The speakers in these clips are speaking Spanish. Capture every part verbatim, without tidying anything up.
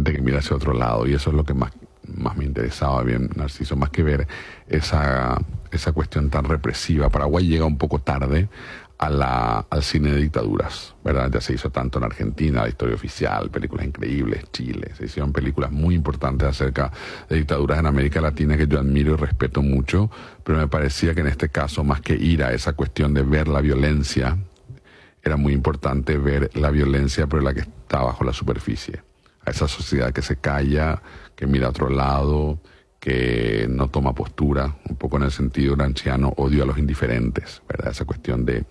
gente que mira hacia otro lado, y eso es lo que más, más me interesaba, bien, Narciso, más que ver esa, esa cuestión tan represiva. Paraguay llega un poco tarde a la, al cine de dictaduras, ¿verdad? Ya se hizo tanto en Argentina, La Historia Oficial, películas increíbles, Chile, se hicieron películas muy importantes acerca de dictaduras en América Latina que yo admiro y respeto mucho, pero me parecía que en este caso, más que ir a esa cuestión de ver la violencia, era muy importante ver la violencia, pero la que está bajo la superficie, a esa sociedad que se calla, que mira a otro lado, que no toma postura, un poco en el sentido gramsciano, odio a los indiferentes, ¿verdad? Esa cuestión de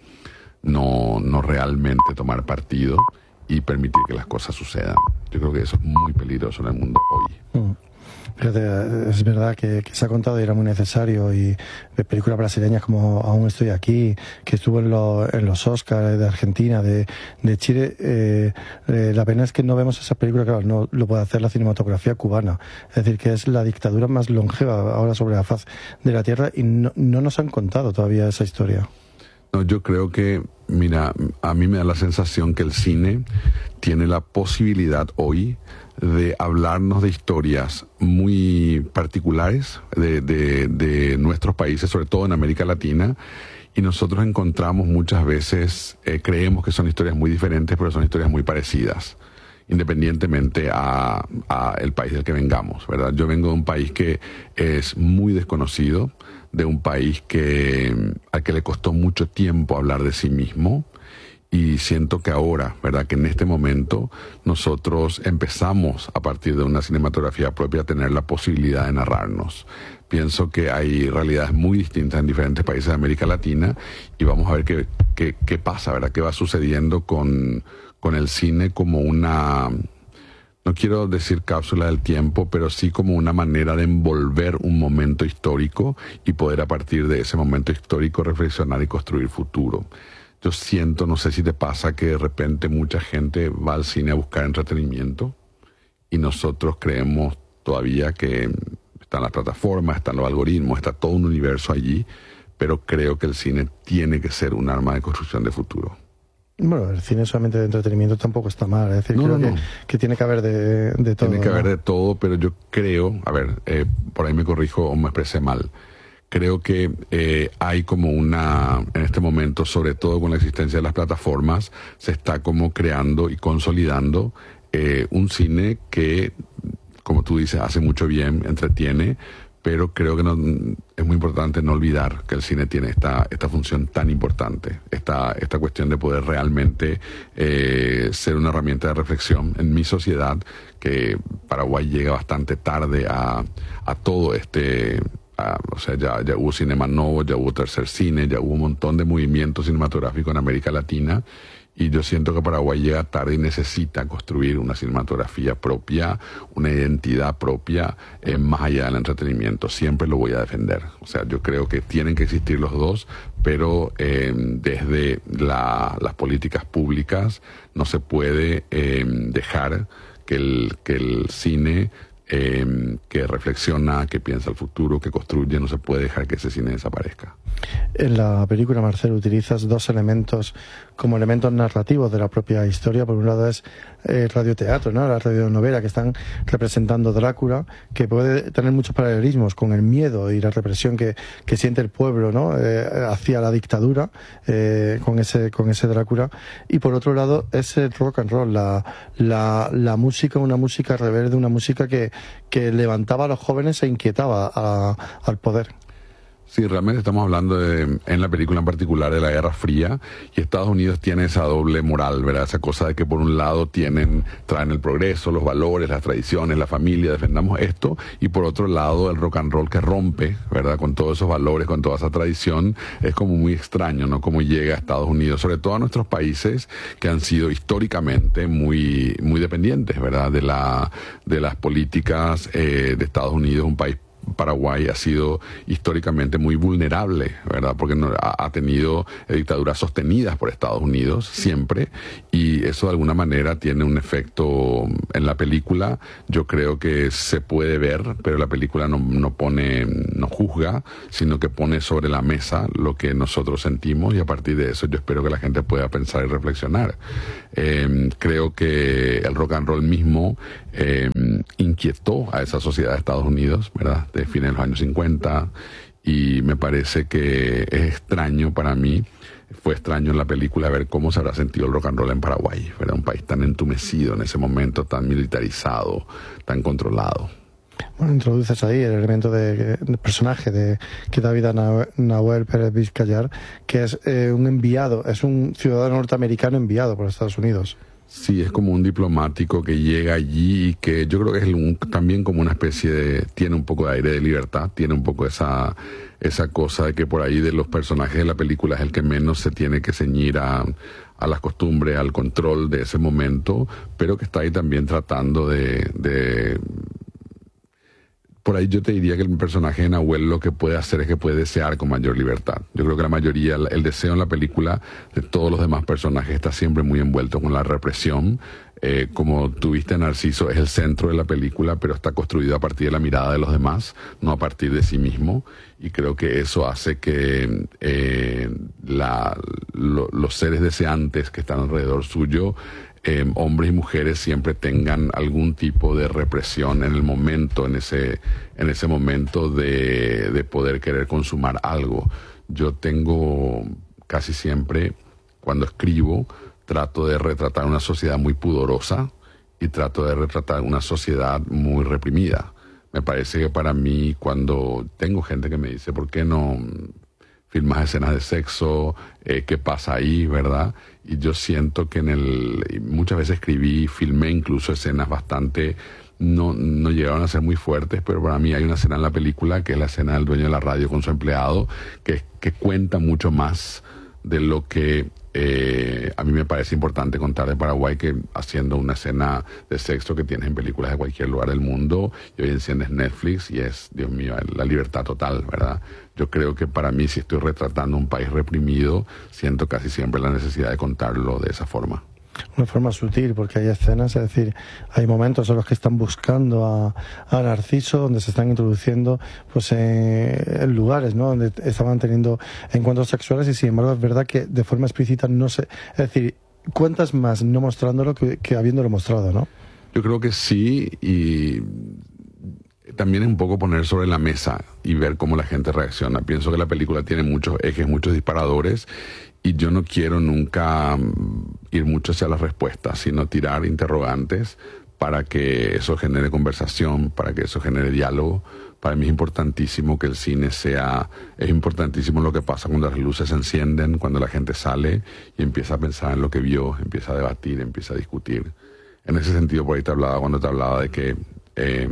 no, no realmente tomar partido y permitir que las cosas sucedan. Yo creo que eso es muy peligroso en el mundo hoy. Mm. Fíjate, es verdad que, que se ha contado y era muy necesario, y de películas brasileñas como Aún estoy aquí, que estuvo en, lo, en los Oscars de Argentina, de, de Chile, eh, eh, la pena es que no vemos esa película, claro, no lo puede hacer la cinematografía cubana, es decir, que es la dictadura más longeva ahora sobre la faz de la tierra, y no, no nos han contado todavía esa historia. No, yo creo que, mira, a mí me da la sensación que el cine tiene la posibilidad hoy de hablarnos de historias muy particulares de, de, de nuestros países, sobre todo en América Latina, y nosotros encontramos muchas veces, eh, creemos que son historias muy diferentes, pero son historias muy parecidas, independientemente a, a el país del que vengamos, ¿verdad? Yo vengo de un país que es muy desconocido, de un país que al que le costó mucho tiempo hablar de sí mismo, y siento que ahora, ¿verdad?, que en este momento nosotros empezamos a partir de una cinematografía propia a tener la posibilidad de narrarnos. Pienso que hay realidades muy distintas en diferentes países de América Latina, y vamos a ver qué, qué, qué pasa, ¿verdad?, qué va sucediendo con, con el cine como una, no quiero decir cápsula del tiempo, pero sí como una manera de envolver un momento histórico y poder a partir de ese momento histórico reflexionar y construir futuro. Yo siento, no sé si te pasa, que de repente mucha gente va al cine a buscar entretenimiento y nosotros creemos todavía que están las plataformas, están los algoritmos, está todo un universo allí, pero creo que el cine tiene que ser un arma de construcción de futuro. Bueno, el cine solamente de entretenimiento tampoco está mal, es decir, no, creo no, que, no. que tiene que haber de, de todo. Tiene que ¿no? haber de todo, pero yo creo, a ver, eh, por ahí me corrijo o me expresé mal. Creo que eh, hay como una, en este momento, sobre todo con la existencia de las plataformas, se está como creando y consolidando eh, un cine que, como tú dices, hace mucho bien, entretiene, pero creo que no, es muy importante no olvidar que el cine tiene esta, esta función tan importante, esta, esta cuestión de poder realmente eh, ser una herramienta de reflexión en mi sociedad, que Paraguay llega bastante tarde a, a todo este... Uh, o sea, ya, ya hubo Cinema Novo, ya hubo Tercer Cine, ya hubo un montón de movimientos cinematográficos en América Latina, y yo siento que Paraguay llega tarde y necesita construir una cinematografía propia, una identidad propia, eh, más allá del entretenimiento. Siempre lo voy a defender. O sea, yo creo que tienen que existir los dos, pero eh, desde la, las políticas públicas no se puede eh, dejar que el, que el cine... Eh, que reflexiona, que piensa el futuro, que construye, no se puede dejar que ese cine desaparezca. En la película, Marcelo, utilizas dos elementos como elementos narrativos de la propia historia. Por un lado es el radioteatro, ¿no?, la radionovela, que están representando Drácula, que puede tener muchos paralelismos con el miedo y la represión que, que siente el pueblo, ¿no?, eh, hacia la dictadura, eh, con ese con ese Drácula. Y por otro lado es el rock and roll, la, la, la música, una música rebelde, una música que, que levantaba a los jóvenes e inquietaba a, al poder. Sí, realmente estamos hablando de, en la película en particular, de la Guerra Fría, y Estados Unidos tiene esa doble moral, ¿verdad? Esa cosa de que por un lado tienen, traen el progreso, los valores, las tradiciones, la familia, defendamos esto, y por otro lado el rock and roll que rompe, ¿verdad? Con todos esos valores, con toda esa tradición, es como muy extraño, ¿no? Cómo llega a Estados Unidos, sobre todo a nuestros países que han sido históricamente muy, muy dependientes, ¿verdad? De la, de las políticas eh, de Estados Unidos, un país. Paraguay ha sido históricamente muy vulnerable, ¿verdad? Porque no, ha, ha tenido dictaduras sostenidas por Estados Unidos siempre, y eso de alguna manera tiene un efecto en la película. Yo creo que se puede ver, pero la película no, no pone, no juzga, sino que pone sobre la mesa lo que nosotros sentimos, y a partir de eso yo espero que la gente pueda pensar y reflexionar. Eh, creo que el rock and roll mismo eh, inquietó a esa sociedad de Estados Unidos, ¿verdad? De fines de los años cincuenta, y me parece que es extraño para mí, fue extraño en la película ver cómo se habrá sentido el rock and roll en Paraguay. Era un país tan entumecido en ese momento, tan militarizado, tan controlado. Bueno, introduces ahí el elemento de, de personaje de que da vida a Nahuel Pérez Vizcayar, que es eh, un enviado, es un ciudadano norteamericano enviado por Estados Unidos. Sí, es como un diplomático que llega allí y que yo creo que es un, también como una especie de... tiene un poco de aire de libertad, tiene un poco esa, esa cosa de que por ahí de los personajes de la película es el que menos se tiene que ceñir a, a las costumbres, al control de ese momento, pero que está ahí también tratando de... de por ahí yo te diría que el personaje de Nahuel lo que puede hacer es que puede desear con mayor libertad. Yo creo que la mayoría, el deseo en la película de todos los demás personajes está siempre muy envuelto con la represión. Eh, como tuviste, Narciso es el centro de la película, pero está construido a partir de la mirada de los demás, no a partir de sí mismo. Y creo que eso hace que eh, la, lo, los seres deseantes que están alrededor suyo, Eh, hombres y mujeres, siempre tengan algún tipo de represión en el momento, en ese, en ese momento de, de poder querer consumar algo. Yo tengo casi siempre, cuando escribo, trato de retratar una sociedad muy pudorosa y trato de retratar una sociedad muy reprimida. Me parece que para mí, cuando tengo gente que me dice, ¿por qué no filmas escenas de sexo? Eh, ¿Qué pasa ahí, verdad? Y yo siento que en el... muchas veces escribí, filmé incluso escenas bastante... No, no llegaron a ser muy fuertes, pero para mí hay una escena en la película, que es la escena del dueño de la radio con su empleado, que, que cuenta mucho más de lo que eh, a mí me parece importante contar de Paraguay, que haciendo una escena de sexo que tienes en películas de cualquier lugar del mundo, y hoy enciendes Netflix y es, Dios mío, la libertad total, ¿verdad? Yo creo que para mí, si estoy retratando un país reprimido, siento casi siempre la necesidad de contarlo de esa forma. Una forma sutil, porque hay escenas, es decir, hay momentos en los que están buscando a, a Narciso, donde se están introduciendo pues eh, en lugares, ¿no?, donde estaban teniendo encuentros sexuales, y sin embargo es verdad que de forma explícita no se... Es decir, cuentas más no mostrándolo que, que habiéndolo mostrado, ¿no? Yo creo que sí, y también es un poco poner sobre la mesa y ver cómo la gente reacciona. Pienso que la película tiene muchos ejes, muchos disparadores, y yo no quiero nunca ir mucho hacia las respuestas, sino tirar interrogantes para que eso genere conversación, para que eso genere diálogo. Para mí es importantísimo que el cine sea... Es importantísimo lo que pasa cuando las luces se encienden, cuando la gente sale y empieza a pensar en lo que vio, empieza a debatir, empieza a discutir. En ese sentido, por ahí te hablaba, cuando te hablaba de que eh,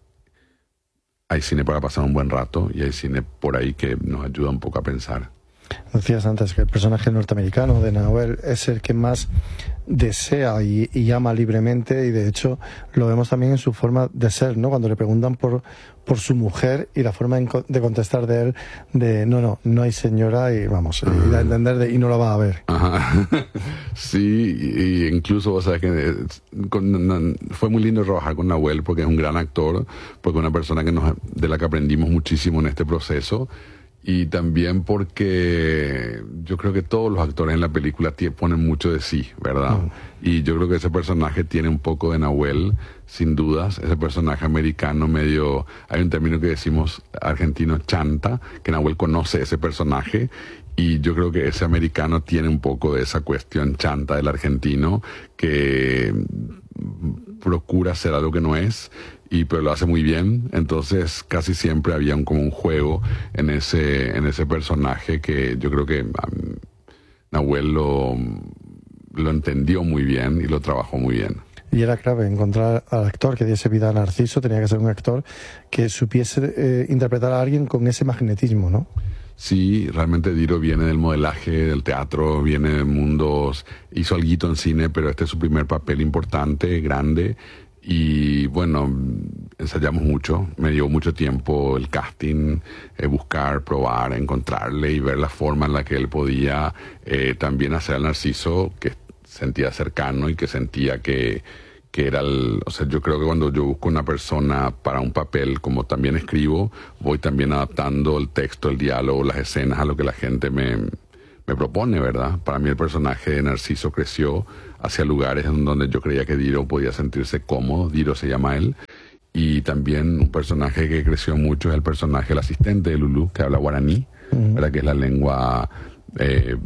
hay cine para pasar un buen rato, y hay cine por ahí que nos ayuda un poco a pensar. Decías antes que el personaje norteamericano de Nahuel es el que más desea y, y ama libremente, y de hecho lo vemos también en su forma de ser, ¿no? Cuando le preguntan por, por su mujer, y la forma de contestar de él de no, no, no hay señora, y vamos, uh-huh. y da a entender de y no la va a ver. Ajá. Sí, y incluso, o sea, que con, fue muy lindo trabajar con Nahuel, porque es un gran actor, porque es una persona que nos, de la que aprendimos muchísimo en este proceso. Y también porque yo creo que todos los actores en la película t- ponen mucho de sí, ¿verdad? Mm. Y yo creo que ese personaje tiene un poco de Nahuel, sin dudas. Ese personaje americano medio... Hay un término que decimos argentino, chanta, que Nahuel conoce ese personaje. Y yo creo que ese americano tiene un poco de esa cuestión chanta del argentino, que procura ser algo que no es, y pero lo hace muy bien. Entonces casi siempre había un, como un juego en ese en ese personaje, que yo creo que um, Nahuel lo, lo entendió muy bien y lo trabajó muy bien. Y era clave encontrar al actor que diese vida a Narciso. Tenía que ser un actor que supiese eh, interpretar a alguien con ese magnetismo, ¿no? Sí, realmente Diro viene del modelaje, del teatro, viene de mundos, hizo alguito en cine, pero este es su primer papel importante, grande. Y bueno, ensayamos mucho, me dio mucho tiempo el casting, eh, buscar, probar, encontrarle y ver la forma en la que él podía eh, también hacer al Narciso, que sentía cercano y que sentía que, que era el... O sea, yo creo que cuando yo busco una persona para un papel, como también escribo, voy también adaptando el texto, el diálogo, las escenas a lo que la gente me... me propone, ¿verdad? Para mí el personaje de Narciso creció hacia lugares en donde yo creía que Diro podía sentirse cómodo. Diro se llama él. Y también un personaje que creció mucho es el personaje, el asistente de Lulú, que habla guaraní, uh-huh. ¿verdad? Que es la lengua, eh,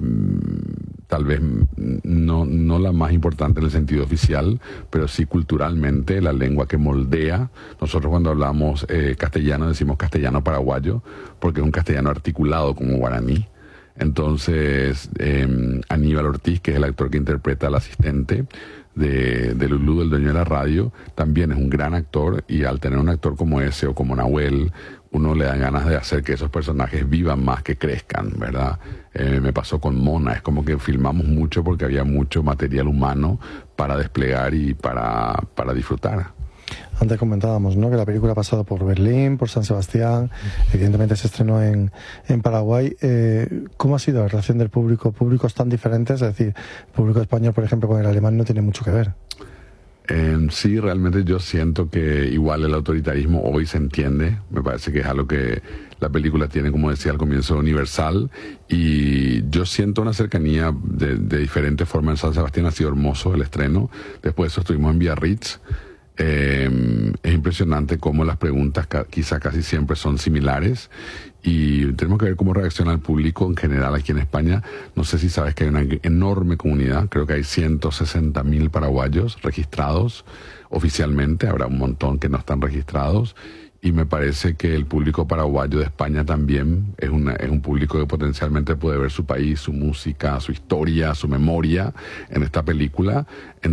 tal vez no, no la más importante en el sentido oficial, pero sí culturalmente la lengua que moldea. Nosotros cuando hablamos eh, castellano decimos castellano paraguayo, porque es un castellano articulado como guaraní. Entonces, eh, Aníbal Ortiz, que es el actor que interpreta al asistente de, de Lulú, el dueño de la radio, también es un gran actor, y al tener un actor como ese o como Nahuel, uno le da ganas de hacer que esos personajes vivan más, que crezcan, ¿verdad? Eh, me pasó con Mona, es como que filmamos mucho porque había mucho material humano para desplegar y para, para disfrutar. Antes comentábamos, ¿no?, que la película ha pasado por Berlín, por San Sebastián, evidentemente se estrenó en, en Paraguay. Eh, ¿Cómo ha sido la relación del público? Públicos tan diferentes, es decir, el público español, por ejemplo, con el alemán no tiene mucho que ver. Eh, sí, realmente yo siento que igual el autoritarismo hoy se entiende. Me parece que es algo que la película tiene, como decía al comienzo, universal, y yo siento una cercanía de, de diferentes formas. En San Sebastián ha sido hermoso el estreno. Después de eso estuvimos en Biarritz. Eh, es impresionante cómo las preguntas ca quizá casi siempre son similares, y tenemos que ver cómo reacciona el público en general aquí en España. No sé si sabes que hay una enorme comunidad, creo que hay ciento sesenta mil paraguayos registrados oficialmente, habrá un montón que no están registrados, y me parece que el público paraguayo de España también es, una, es un público que potencialmente puede ver su país, su música, su historia, su memoria en esta película.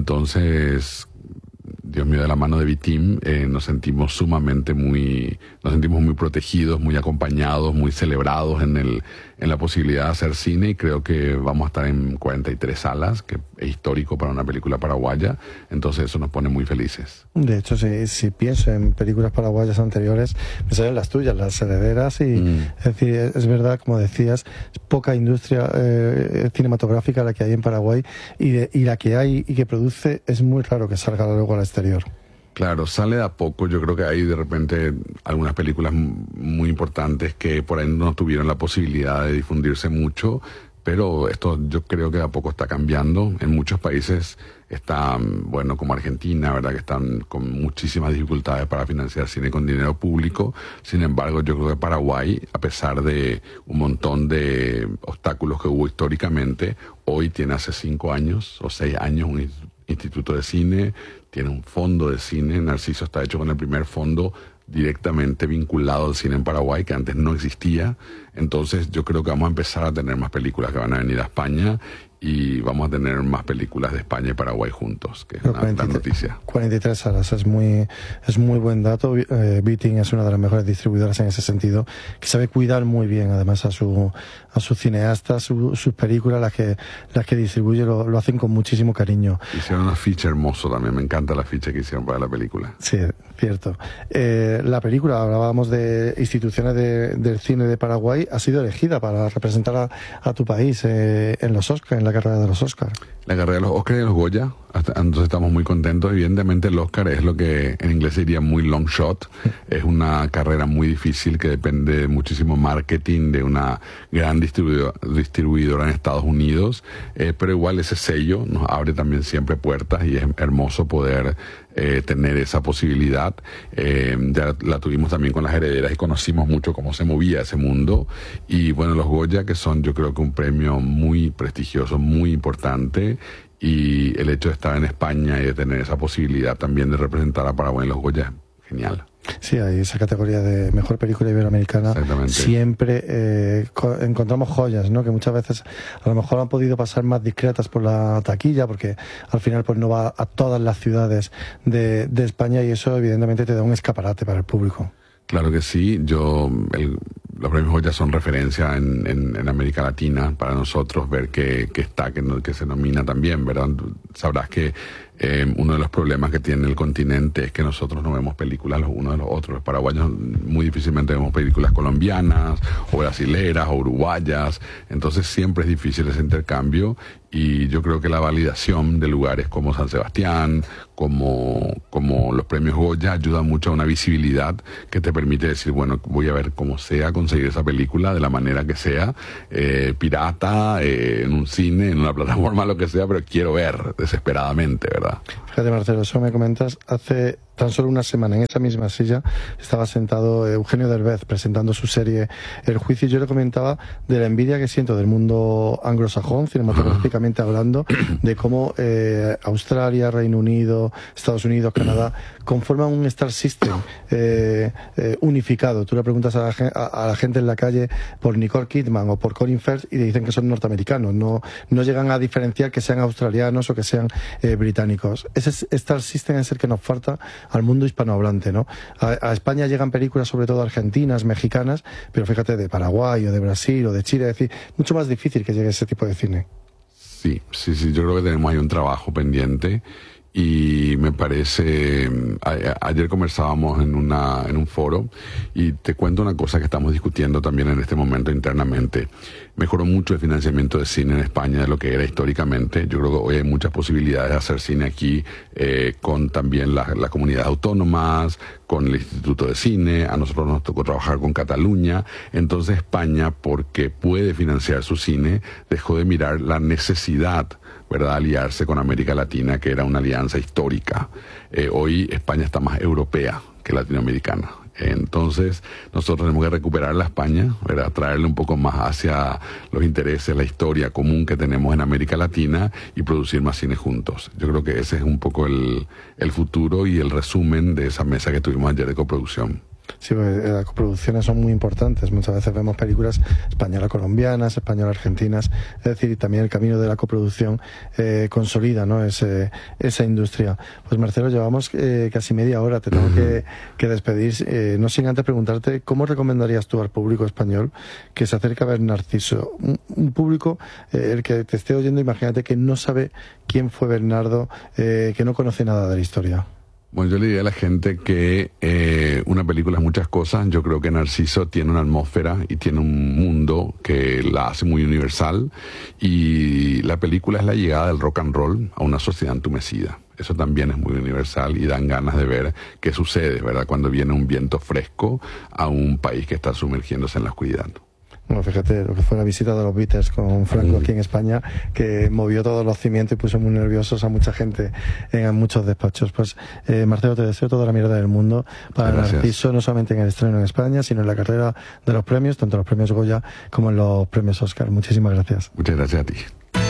Entonces, Dios mío, de la mano de B-Team eh, nos sentimos sumamente muy, nos sentimos muy protegidos, muy acompañados, muy celebrados en el, en la posibilidad de hacer cine, y creo que vamos a estar en cuarenta y tres salas, que es histórico para una película paraguaya. Entonces eso nos pone muy felices. De hecho, si, si pienso en películas paraguayas anteriores, me salen las tuyas, Las Herederas, y mm. es decir, es verdad, como decías, es poca industria eh, cinematográfica la que hay en Paraguay, y, de, y la que hay y que produce es muy raro que salga luego al exterior. Claro, sale de a poco. Yo creo que hay de repente algunas películas muy importantes que por ahí no tuvieron la posibilidad de difundirse mucho, pero esto yo creo que de a poco está cambiando. En muchos países está, bueno, como Argentina, ¿verdad?, que están con muchísimas dificultades para financiar cine con dinero público. Sin embargo, yo creo que Paraguay, a pesar de un montón de obstáculos que hubo históricamente, hoy tiene hace cinco años o seis años un instituto de cine, tiene un fondo de cine. Narciso está hecho con el primer fondo directamente vinculado al cine en Paraguay, que antes no existía. Entonces yo creo que vamos a empezar a tener más películas que van a venir a España, y vamos a tener más películas de España y Paraguay juntos, que es una gran noticia. cuarenta y tres salas es muy, es muy buen dato. Eh, B-Team es una de las mejores distribuidoras en ese sentido, que sabe cuidar muy bien además a su a sus cineastas, su, sus películas, las que las que distribuye lo, lo hacen con muchísimo cariño. Hicieron una ficha hermoso también, me encanta la ficha que hicieron para la película. Sí, cierto. Eh, la película, hablábamos de instituciones de, del cine de Paraguay, ha sido elegida para representar a, a tu país eh, en los Oscars, en la carrera de los Oscars. La carrera de los Oscars y los Goya, hasta, entonces estamos muy contentos. Evidentemente el Oscar es lo que en inglés se diría muy long shot, es una carrera muy difícil que depende de muchísimo marketing, de una gran distribuidora, distribuidora en Estados Unidos, eh, pero igual ese sello nos abre también siempre puertas, y es hermoso poder eh, tener esa posibilidad. Eh, ya la tuvimos también con Las Herederas y conocimos mucho cómo se movía ese mundo. Y bueno, los Goya, que son yo creo que un premio muy prestigioso, muy importante, y el hecho de estar en España y de tener esa posibilidad también de representar a Paraguay en los Goya, genial. Sí, hay esa categoría de mejor película iberoamericana. Siempre eh, encontramos joyas, ¿no?, que muchas veces a lo mejor han podido pasar más discretas por la taquilla, porque al final pues no va a todas las ciudades de, de España, y eso evidentemente te da un escaparate para el público. Claro que sí. Yo el, los premios Goya son referencia en, en, en América Latina para nosotros, ver que, que está, que, que se nomina también, ¿verdad? Sabrás que eh, uno de los problemas que tiene el continente es que nosotros no vemos películas los unos de los otros. Los paraguayos muy difícilmente vemos películas colombianas o brasileras o uruguayas, entonces siempre es difícil ese intercambio, y Y yo creo que la validación de lugares como San Sebastián, como, como los premios Goya, ayuda mucho a una visibilidad que te permite decir, bueno, voy a ver cómo sea conseguir esa película de la manera que sea, eh, pirata, eh, en un cine, en una plataforma, lo que sea, pero quiero ver desesperadamente, ¿verdad? Fíjate, Marcelo, eso me comentas, hace tan solo una semana en esa misma silla estaba sentado Eugenio Derbez presentando su serie El Juicio, y yo le comentaba de la envidia que siento del mundo anglosajón, cinematográficamente hablando, de cómo eh, Australia, Reino Unido, Estados Unidos, Canadá conforman un Star System eh, eh, unificado. Tú le preguntas a la, a, a la gente en la calle por Nicole Kidman o por Colin Firth y te dicen que son norteamericanos, no, no llegan a diferenciar que sean australianos o que sean eh, británicos. Ese Star System es el que nos falta al mundo hispanohablante, ¿no? A, a España llegan películas sobre todo argentinas, mexicanas, pero fíjate, de Paraguay o de Brasil o de Chile, es decir, mucho más difícil que llegue ese tipo de cine. Sí, sí, sí, yo creo que tenemos ahí un trabajo pendiente. Y me parece, a, ayer conversábamos en una en un foro y te cuento una cosa que estamos discutiendo también en este momento internamente. Mejoró mucho el financiamiento de cine en España de lo que era históricamente. Yo creo que hoy hay muchas posibilidades de hacer cine aquí eh, con también las la comunidades autónomas, con el Instituto de Cine. A nosotros nos tocó trabajar con Cataluña. Entonces España, porque puede financiar su cine, dejó de mirar la necesidad, ¿verdad?, aliarse con América Latina, que era una alianza histórica. Eh, hoy España está más europea que latinoamericana. Entonces nosotros tenemos que recuperar la España, ¿verdad?, traerle un poco más hacia los intereses, la historia común que tenemos en América Latina y producir más cine juntos. Yo creo que ese es un poco el, el futuro y el resumen de esa mesa que tuvimos ayer de coproducción. Sí, las coproducciones son muy importantes. Muchas veces vemos películas españolas-colombianas, españolas-argentinas. Es decir, también el camino de la coproducción eh, consolida, ¿no?, Ese, esa industria. Pues Marcelo, llevamos eh, casi media hora. Te tengo que, que despedir. Eh, no sin antes preguntarte, ¿cómo recomendarías tú al público español que se acerque a ver Narciso? Un, un público, eh, el que te esté oyendo, imagínate que no sabe quién fue Bernardo, eh, que no conoce nada de la historia. Bueno, yo le diría a la gente que eh, una película es muchas cosas. Yo creo que Narciso tiene una atmósfera y tiene un mundo que la hace muy universal, y la película es la llegada del rock and roll a una sociedad entumecida. Eso también es muy universal y dan ganas de ver qué sucede, ¿verdad?, cuando viene un viento fresco a un país que está sumergiéndose en la oscuridad. Bueno, fíjate lo que fue la visita de los Beatles con Franco aquí en España, que movió todos los cimientos y puso muy nerviosos a mucha gente en muchos despachos. Pues eh, Marcelo, te deseo toda la mierda del mundo para Narciso, no solamente en el estreno en España, sino en la carrera de los premios, tanto los premios Goya como en los premios Oscar. Muchísimas gracias. Muchas gracias a ti.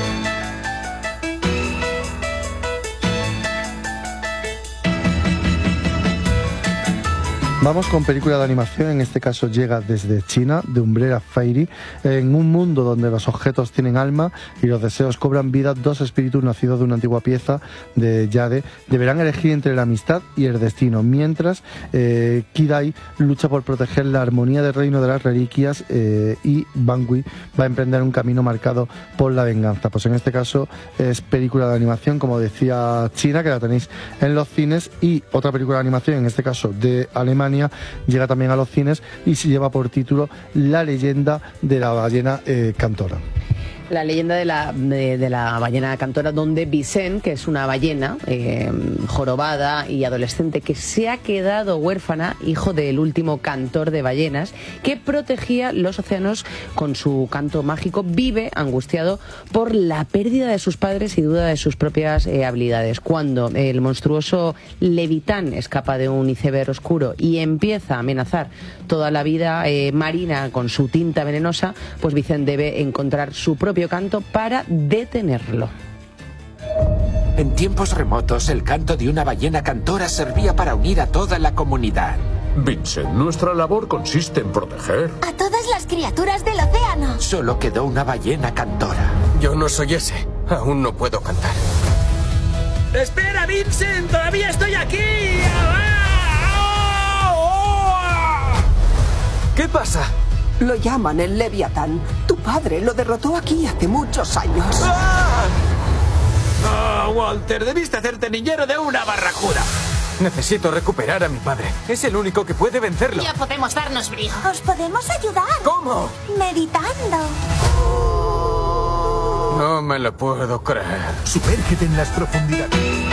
Vamos con película de animación, en este caso llega desde China, de Umbrella Fairy. En un mundo donde los objetos tienen alma y los deseos cobran vida, dos espíritus nacidos de una antigua pieza de jade deberán elegir entre la amistad y el destino, mientras eh, Kidai lucha por proteger la armonía del reino de las reliquias eh, y Bangui va a emprender un camino marcado por la venganza. Pues en este caso es película de animación, como decía, China, que la tenéis en los cines, y otra película de animación, en este caso de Alemania, llega también a los cines y se lleva por título La leyenda de la ballena eh, cantora. La leyenda de la, de, de la ballena cantora, donde Vicent, que es una ballena eh, jorobada y adolescente que se ha quedado huérfana, hijo del último cantor de ballenas, que protegía los océanos con su canto mágico, vive angustiado por la pérdida de sus padres y duda de sus propias eh, habilidades. Cuando el monstruoso Levitán escapa de un iceberg oscuro y empieza a amenazar toda la vida eh, marina con su tinta venenosa, pues Vicent debe encontrar su propio canto para detenerlo. En tiempos remotos, el canto de una ballena cantora servía para unir a toda la comunidad. Vincent, nuestra labor consiste en proteger a todas las criaturas del océano. Solo quedó una ballena cantora. Yo no soy ese. Aún no puedo cantar. ¡Espera, Vincent! ¡Todavía estoy aquí! ¿Qué pasa? Lo llaman el Leviatán. Tu padre lo derrotó aquí hace muchos años. ¡Ah! ¡Oh, Walter! Debiste hacerte niñero de una barracuda. Necesito recuperar a mi padre. Es el único que puede vencerlo. Ya podemos darnos brío. Os podemos ayudar. ¿Cómo? Meditando. No me lo puedo creer. Sumérgete en las profundidades.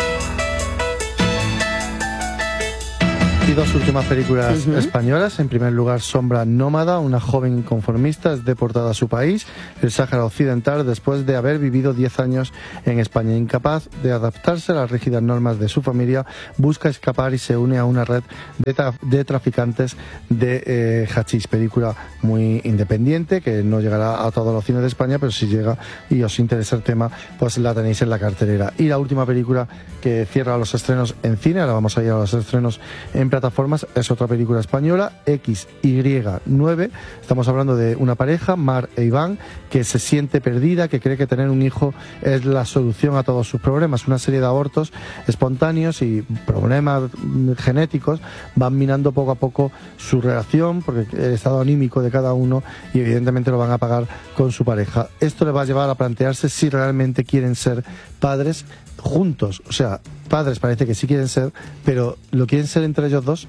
Y dos últimas películas uh-huh. españolas. En primer lugar, Sombra Nómada, una joven inconformista es deportada a su país, el Sáhara Occidental, después de haber vivido diez años en España. Incapaz de adaptarse a las rígidas normas de su familia, busca escapar y se une a una red de, tra- de traficantes de eh, hachís. Película muy independiente, que no llegará a todos los cines de España, pero si llega y os interesa el tema, pues la tenéis en la cartelera. Y la última película que cierra los estrenos en cine, ahora vamos a ir a los estrenos en plataformas, es otra película española, equis y nueve. Estamos hablando de una pareja, Mar e Iván, que se siente perdida, que cree que tener un hijo es la solución a todos sus problemas. Una serie de abortos espontáneos y problemas genéticos van minando poco a poco su relación, porque el estado anímico de cada uno, y evidentemente lo van a pagar con su pareja. Esto le va a llevar a plantearse si realmente quieren ser padres juntos. O sea, padres parece que sí quieren ser, pero ¿lo quieren ser entre ellos dos?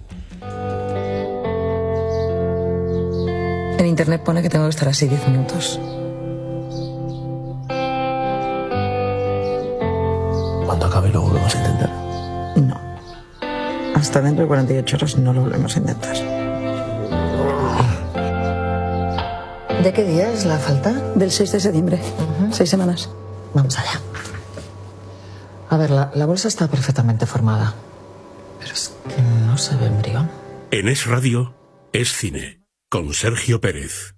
En internet pone que tengo que estar así diez minutos. Cuando acabe lo volvemos a intentar. No. Hasta dentro de cuarenta y ocho horas no lo volvemos a intentar. ¿De qué día es la falta? Del seis de septiembre. Uh-huh. Seis semanas. Vamos allá. A ver, la, la bolsa está perfectamente formada. Pero es que no se ve embrión. En Es Radio, Es Cine, con Sergio Pérez.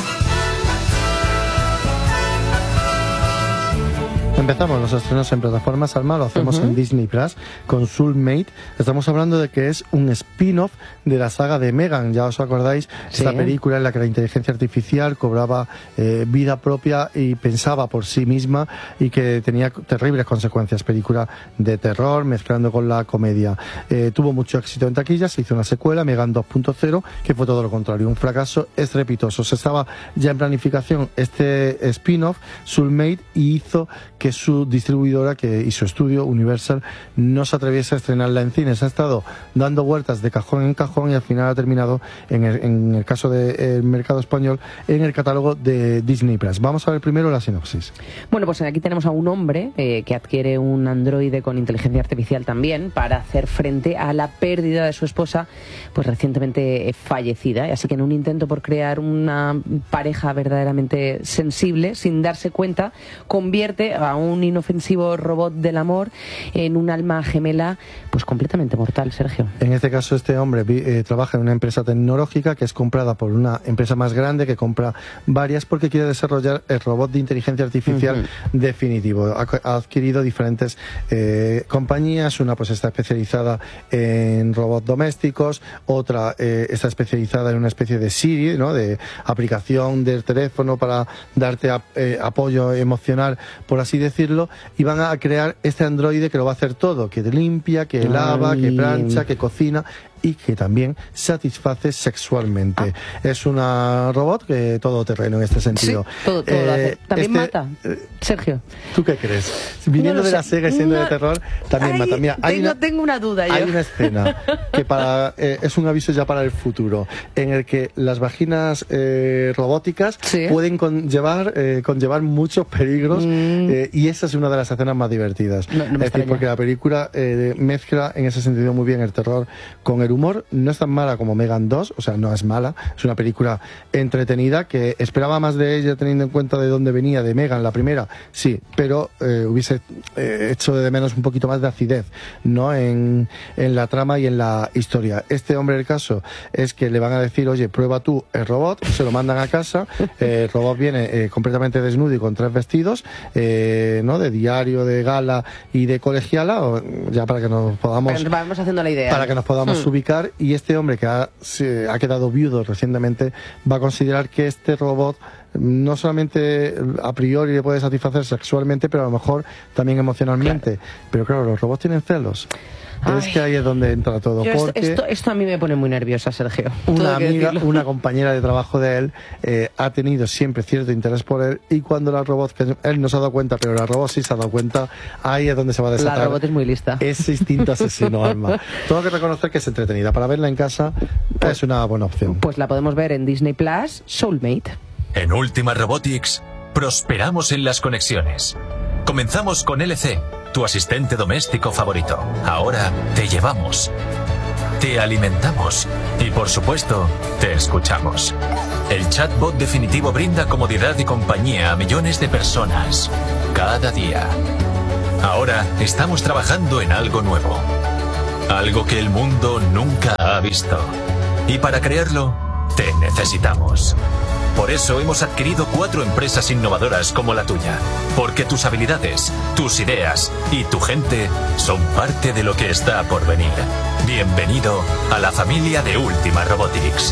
Empezamos los estrenos en plataformas, Alma, lo hacemos uh-huh. en Disney Plus con Soulmate. Estamos hablando de que es un spin-off de la saga de Megan. Ya os acordáis, sí. Esta película en la que la inteligencia artificial cobraba eh, vida propia y pensaba por sí misma y que tenía terribles consecuencias. Película de terror mezclando con la comedia. Eh, tuvo mucho éxito en taquilla, se hizo una secuela, Megan dos punto cero, que fue todo lo contrario, un fracaso estrepitoso. Se estaba ya en planificación este spin-off, Soulmate, y hizo que su distribuidora que, y su estudio, Universal, no se atreviese a estrenarla en cines. Ha estado dando vueltas de cajón en cajón y al final ha terminado, en el, en el caso del mercado español, en el catálogo de Disney Plus. Vamos a ver primero la sinopsis. Bueno, pues aquí tenemos a un hombre eh, que adquiere un androide con inteligencia artificial también para hacer frente a la pérdida de su esposa, pues recientemente fallecida. Así que en un intento por crear una pareja verdaderamente sensible, sin darse cuenta, convierte a un inofensivo robot del amor en un alma gemela pues completamente mortal, Sergio. En este caso este hombre eh, trabaja en una empresa tecnológica que es comprada por una empresa más grande que compra varias porque quiere desarrollar el robot de inteligencia artificial uh-huh. definitivo. Ha, ha adquirido diferentes eh, compañías, una pues está especializada en robots domésticos, otra eh, está especializada en una especie de Siri, ¿no? De aplicación del teléfono para darte a, eh, apoyo emocional, por así decirlo, y van a crear este androide que lo va a hacer todo, que limpia, que lava, Ay. que plancha, que cocina y que también satisface sexualmente. Ah. Es una robot que todo terreno en este sentido. Sí, todo, todo eh, lo hace. También este, mata, Sergio. ¿Tú qué crees? Viniendo no de sé. la Sega y siendo no. de terror, también Ay, mata. Mira, hay tengo, una, tengo una duda yo. Hay una escena que para eh, es un aviso ya para el futuro, en el que las vaginas eh, robóticas ¿Sí? pueden conllevar, eh, conllevar muchos peligros mm. eh, y esa es una de las escenas más divertidas. No, no es decir, porque la película eh, mezcla en ese sentido muy bien el terror con el humor. No es tan mala como Megan dos, o sea, no es mala, es una película entretenida que esperaba más de ella teniendo en cuenta de dónde venía, de Megan, la primera, sí, pero eh, hubiese eh, hecho de menos un poquito más de acidez, ¿no? En, en la trama y en la historia. Este hombre, el caso es que le van a decir, oye, prueba tú el robot, se lo mandan a casa, eh, el robot viene eh, completamente desnudo y con tres vestidos, eh, ¿no? De diario, de gala y de colegiala, o, ya para que nos podamos... Pero vamos haciendo la idea. Para que nos podamos hmm. ubicar. Y este hombre que ha, se, ha quedado viudo recientemente va a considerar que este robot no solamente a priori le puede satisfacer sexualmente, pero a lo mejor también emocionalmente. Claro. Pero claro, los robots tienen celos. Ay, es que ahí es donde entra todo. Porque esto, esto a mí me pone muy nerviosa, Sergio. Una amiga, una compañera de trabajo de él eh, ha tenido siempre cierto interés por él y cuando la robot, que él no se ha dado cuenta, pero la robot sí se ha dado cuenta, ahí es donde se va a desatar. La robot es muy lista. Ese instinto asesino, Alma. Tengo que reconocer que es entretenida. Para verla en casa pues, es una buena opción. Pues la podemos ver en Disney Plus, Soulmate. En Última Robotics, prosperamos en las conexiones. Comenzamos con L C, tu asistente doméstico favorito. Ahora te llevamos, te alimentamos y, por supuesto, te escuchamos. El chatbot definitivo brinda comodidad y compañía a millones de personas cada día. Ahora estamos trabajando en algo nuevo, algo que el mundo nunca ha visto. Y para crearlo, te necesitamos. Por eso hemos adquirido cuatro empresas innovadoras como la tuya. Porque tus habilidades, tus ideas y tu gente son parte de lo que está por venir. Bienvenido a la familia de Ultima Robotics.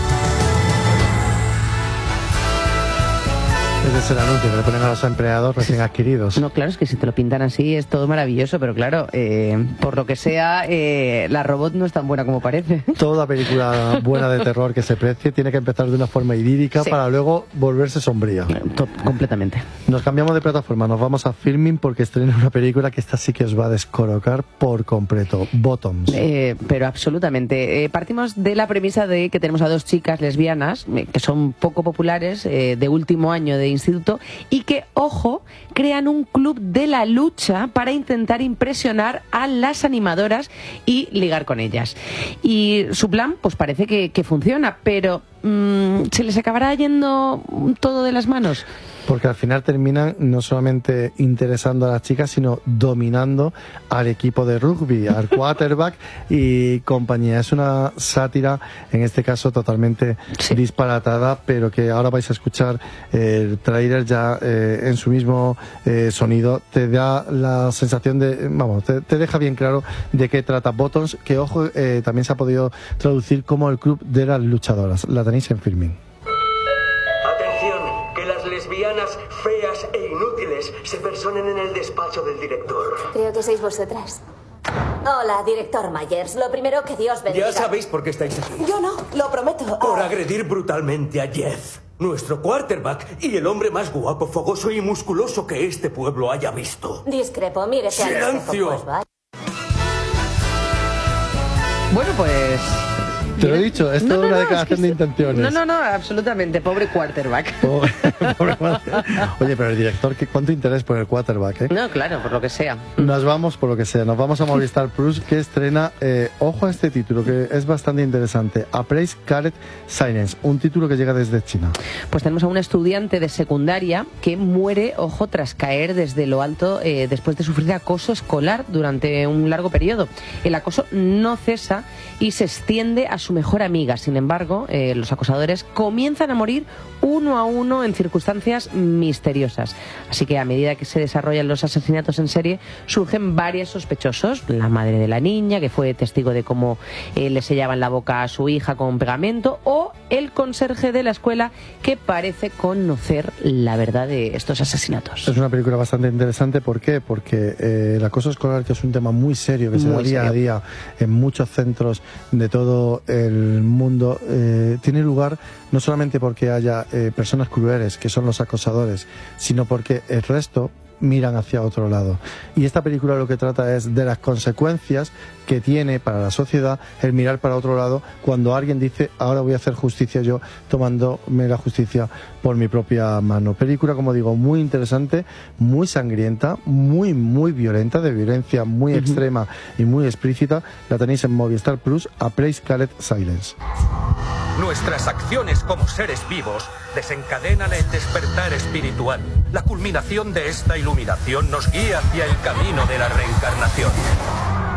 Ese es el anuncio que le ponen a los empleados recién adquiridos. No, claro, es que si te lo pintan así es todo maravilloso, pero claro, eh, por lo que sea, eh, la robot no es tan buena como parece. Toda película buena de terror que se precie tiene que empezar de una forma idílica, sí, para luego volverse sombría. Top, completamente. Nos cambiamos de plataforma, nos vamos a Filmin porque estrena una película que esta sí que os va a descolocar por completo, Bottoms. Eh, pero absolutamente. Eh, partimos de la premisa de que tenemos a dos chicas lesbianas eh, que son poco populares, eh, de último año de instituto, y que, ojo, crean un club de la lucha para intentar impresionar a las animadoras y ligar con ellas. Y su plan, pues parece que, que funciona, pero mmm, ¿se les acabará yendo todo de las manos? Porque al final terminan no solamente interesando a las chicas, sino dominando al equipo de rugby, al quarterback y compañía. Es una sátira, en este caso totalmente sí. disparatada, pero que ahora vais a escuchar el tráiler ya eh, en su mismo eh, sonido. Te da la sensación de, vamos, te, te deja bien claro de qué trata Bottoms, que ojo, eh, también se ha podido traducir como el club de las luchadoras. La tenéis en Filmin. Lesbianas feas e inútiles se personen en el despacho del director. Creo que sois vosotras. Hola, director Myers. Lo primero, que Dios bendiga. Ya sabéis por qué estáis aquí. Yo no, lo prometo. Por agredir brutalmente a Jeff, nuestro quarterback y el hombre más guapo, fogoso y musculoso que este pueblo haya visto. Discrepo, mírese al espejo, ¡Silencio! pues, vaya. Bueno, pues... Te lo he dicho, es toda no, no, una declaración no, es que de intenciones. No, no, no, absolutamente. Pobre quarterback. Pobre, pobre Oye, pero el director, ¿cuánto interés por el quarterback? Eh? No, claro, por lo que sea. Nos vamos, por lo que sea, nos vamos a Movistar Plus, que estrena, eh, ojo a este título, que es bastante interesante. Appraise Called Silence, un título que llega desde China. Pues tenemos a un estudiante de secundaria que muere, ojo, tras caer desde lo alto eh, después de sufrir acoso escolar durante un largo periodo. El acoso no cesa y se extiende a su mejor amiga. Sin embargo, eh, los acosadores comienzan a morir uno a uno en circunstancias misteriosas. Así que a medida que se desarrollan los asesinatos en serie, surgen varios sospechosos. La madre de la niña, que fue testigo de cómo eh, le sellaban la boca a su hija con pegamento, o el conserje de la escuela, que parece conocer la verdad de estos asesinatos. Es una película bastante interesante. ¿Por qué? Porque eh, el acoso escolar, que es un tema muy serio, que se da día a día en muchos centros de todo el mundo, eh, tiene lugar no solamente porque haya eh, personas crueles, que son los acosadores, sino porque el resto miran hacia otro lado. Y esta película lo que trata es de las consecuencias que tiene para la sociedad el mirar para otro lado cuando alguien dice, ahora voy a hacer justicia yo, tomándome la justicia por mi propia mano. Película, como digo, muy interesante, muy sangrienta, muy, muy violenta, de violencia muy uh-huh. extrema y muy explícita. La tenéis en Movistar Plus, Appraise Called Silence. Nuestras acciones como seres vivos desencadenan el despertar espiritual. La culminación de esta iluminación nos guía hacia el camino de la reencarnación.